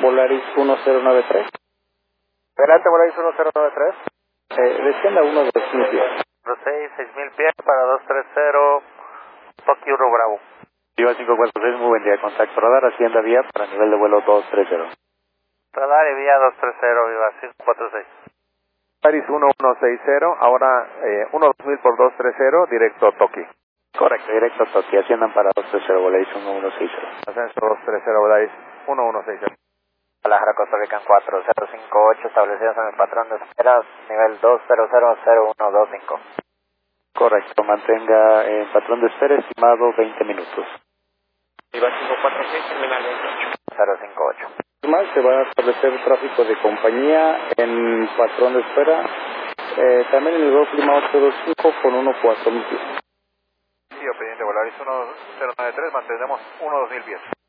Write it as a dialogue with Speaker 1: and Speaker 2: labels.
Speaker 1: Volaris 1093.
Speaker 2: Adelante, Volaris 1093.
Speaker 1: Descienda 1-2000 pies.
Speaker 2: 6,000 pies para 230, Tokio Uro Bravo.
Speaker 3: Viva 546, muy buen día. Contacto radar, hacienda vía para nivel de vuelo 230.
Speaker 2: Radar y vía 230, Viva 546.
Speaker 4: Paris 1160, ahora 1-2000 por 230, directo a Tokio.
Speaker 3: Correcto, directo a Tokio, asciendan para 230, Volaris 1160.
Speaker 4: Ascenso 230, Volaris 1160.
Speaker 2: Guadalajara, Costa Rica 4058, establecidos en el patrón de espera, nivel 2000125.
Speaker 3: Correcto, mantenga el patrón de espera estimado 20 minutos.
Speaker 2: Viva 546, terminal 28. 058.
Speaker 1: Más se va a establecer tráfico de compañía en patrón de espera, también en el vuelo clima 825 con 1-4000 pies.
Speaker 4: Sí, pendiente, Volaris 1093, mantenemos 1-2000 pies.